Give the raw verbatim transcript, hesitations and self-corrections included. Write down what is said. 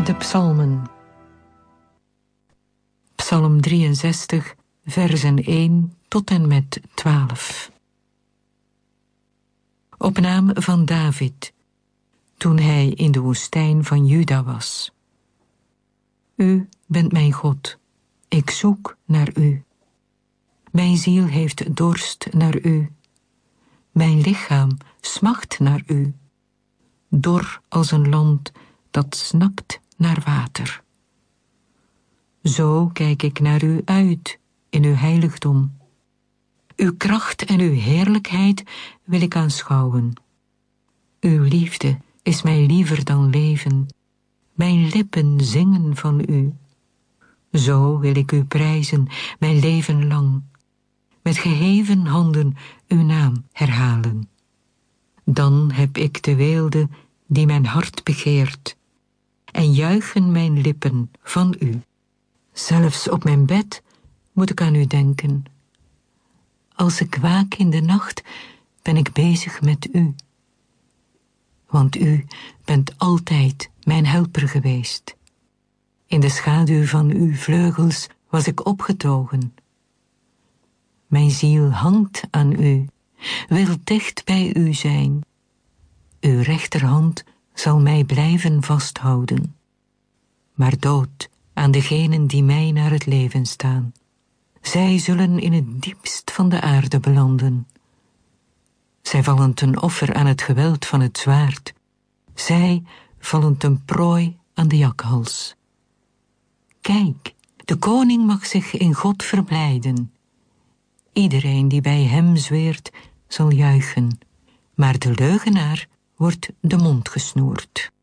De psalmen. Psalm drieënzestig, versen één tot en met twaalf. Op naam van David, toen hij in de woestijn van Juda was. U bent mijn God, ik zoek naar u. Mijn ziel heeft dorst naar u. Mijn lichaam smacht naar u. Dor als een land dat snakt naar water. Zo kijk ik naar u uit in uw heiligdom. Uw kracht en uw heerlijkheid wil ik aanschouwen. Uw liefde is mij liever dan leven. Mijn lippen zingen van u. Zo wil ik u prijzen mijn leven lang. Met geheven handen uw naam herhalen. Dan heb ik de weelde die mijn hart begeert. En juichen mijn lippen van u. Zelfs op mijn bed moet ik aan u denken. Als ik waak in de nacht, ben ik bezig met u. Want u bent altijd mijn helper geweest. In de schaduw van uw vleugels was ik opgetogen. Mijn ziel hangt aan u, wil dicht bij u zijn. Uw rechterhand zal mij blijven vasthouden. Maar dood aan degenen die mij naar het leven staan. Zij zullen in het diepst van de aarde belanden. Zij vallen ten offer aan het geweld van het zwaard. Zij vallen ten prooi aan de jakhals. Kijk, de koning mag zich in God verblijden. Iedereen die bij hem zweert, zal juichen. Maar de leugenaar wordt de mond gesnoerd.